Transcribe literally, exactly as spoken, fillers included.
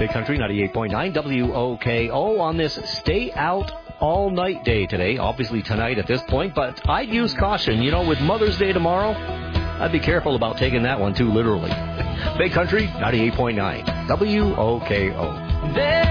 Big Country ninety-eight point nine W O K O on this Stay Out All Night Day today. Obviously tonight at this point, but I'd use caution. You know, with Mother's Day tomorrow, I'd be careful about taking that one too literally. Big Country ninety-eight point nine W O K O.